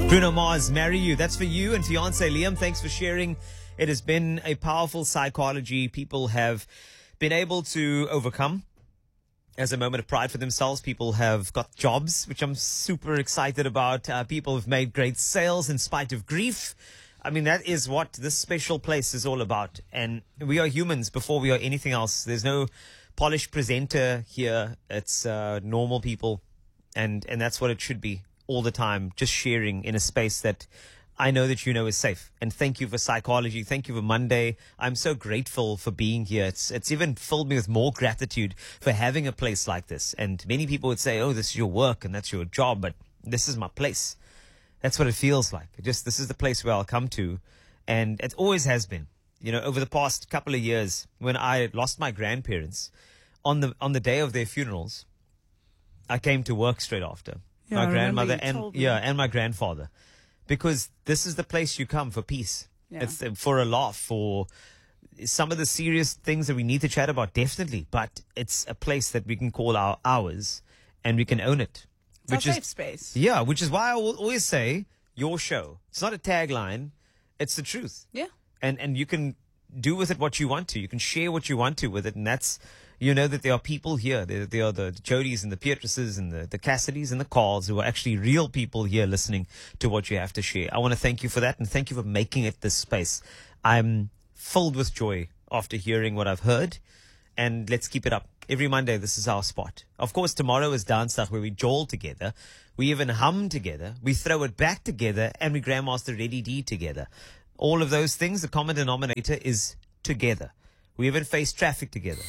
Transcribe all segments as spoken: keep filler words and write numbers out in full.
Bruno Mars, Marry You. That's for you and fiance Liam. Thanks for sharing. It has been a powerful psychology people have been able to overcome as a moment of pride for themselves. People have got jobs, which I'm super excited about. Uh, people have made great sales in spite of grief. I mean, that is what this special place is all about. And we are humans before we are anything else. There's no polished presenter here. It's uh, normal people. And, and that's what it should be all the time, just sharing in a space that I know that you know is safe. And thank you for psychology. Thank you for Monday. I'm so grateful for being here. It's it's even filled me with more gratitude for having a place like this. And many people would say, oh, this is your work and that's your job, but this is my place. That's what it feels like. Just this is the place where I'll come to. And it always has been. You know, over the past couple of years, when I lost my grandparents, on the on the day of their funerals, I came to work straight after. Yeah, my grandmother and told me. yeah, and my grandfather. Because this is the place you come for peace. Yeah. It's uh, for a laugh, for some of the serious things that we need to chat about, definitely. But it's a place that we can call our ours and we can own it. It's which our is, safe space. Yeah, which is why I will always say your show. It's not a tagline. It's the truth. Yeah. And and you can do with it what you want to. You can share what you want to with it. And that's, you know, that there are people here. There, there are the Jodys and the Beatrices and the, the Cassidys and the Carls who are actually real people here listening to what you have to share. I want to thank you for that and thank you for making it this space. I'm filled with joy after hearing what I've heard. And let's keep it up. Every Monday, this is our spot. Of course, tomorrow is Dance Stuff where we jowl together. We even hum together. We throw it back together and we Grandmaster Ready D together. All of those things, the common denominator is together. We even face traffic together.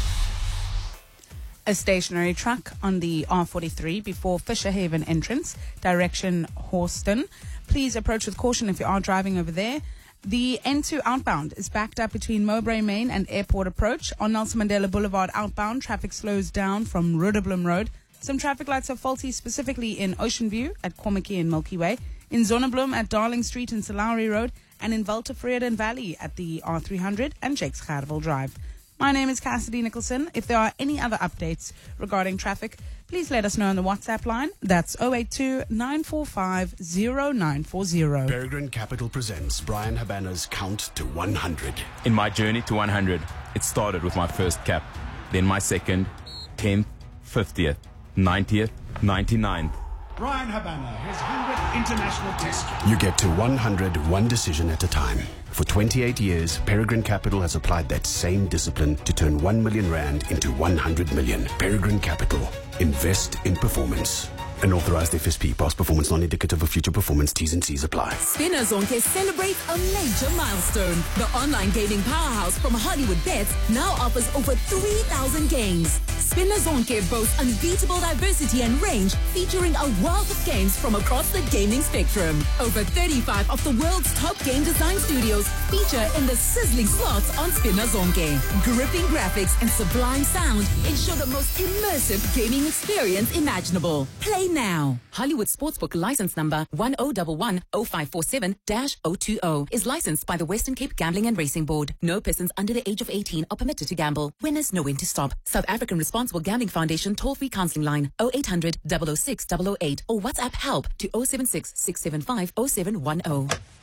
A stationary truck on the R forty-three before Fisher Haven entrance, direction Horston. Please approach with caution if you are driving over there. The N two outbound is backed up between Mowbray Main and Airport Approach. On Nelson Mandela Boulevard outbound, traffic slows down from Rudderblom Road. Some traffic lights are faulty, specifically in Ocean View at Kommetjie and Milky Way, in Zonneblom at Darling Street and Salauri Road, and in Valtervreden Valley at the R three hundred and Jakes Gerwel Drive. My name is Cassidy Nicholson. If there are any other updates regarding traffic, please let us know on the WhatsApp line. That's zero eight two, nine four five, zero nine four zero. Peregrine Capital presents Brian Habana's Count to one hundred. In my journey to one hundred, it started with my first cap, then my second, tenth, fiftieth, ninetieth, ninety-ninth. Brian Habana, his one hundredth international test. You get to one hundred one decision at a time. For twenty-eight years, Peregrine Capital has applied that same discipline to turn one million rand into one hundred million. Peregrine Capital. Invest in performance. An authorized F S P. Past performance non-indicative of future performance. T's and C's apply. Spinner Zonke celebrates a major milestone. The online gaming powerhouse from Hollywood Bets now offers over three thousand games. Spinner Zonke boasts unbeatable diversity and range, featuring a wealth of games from across the gaming spectrum. Over thirty-five of the world's top game design studios feature in the sizzling slots on Spinner Zonke. Gripping graphics and sublime sound ensure the most immersive gaming experience imaginable. Play now. Hollywood Sportsbook license number one zero one one zero five four seven dash zero two zero is licensed by the Western Cape Gambling and Racing Board. No persons under the age of eighteen are permitted to gamble. Winners know when to stop. South African Responsible Gambling Foundation toll-free counseling line zero eight hundred, double oh six, double oh eight or WhatsApp help to zero seven six, six seven five, zero seven one zero.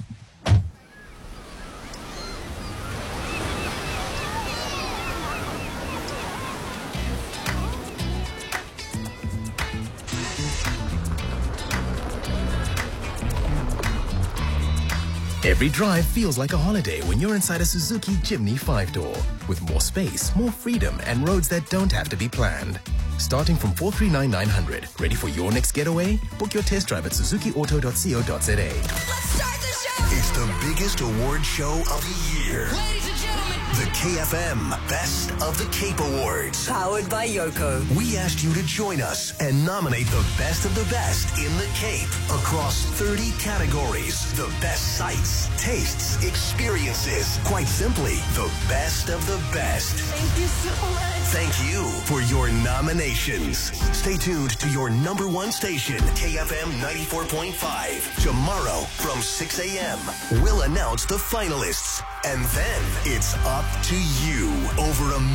Every drive feels like a holiday when you're inside a Suzuki Jimny five-door. With more space, more freedom, and roads that don't have to be planned. Starting from four three nine nine hundred. Ready for your next getaway? Book your test drive at suzuki auto dot co dot za. Let's start the show! It's the biggest award show of the year. Ladies and gentlemen, The K F M Best of the Cape Awards. powered by Yoko. We asked you to join us and nominate the best of the best in the Cape across thirty categories. The best sights, tastes, experiences. Quite simply, the best of the best. Thank you so much. Thank you for your nominations. Stay tuned to your number one station, K F M ninety-four point five. Tomorrow from six a.m. We'll announce the finalists. And then it's up to you. Over a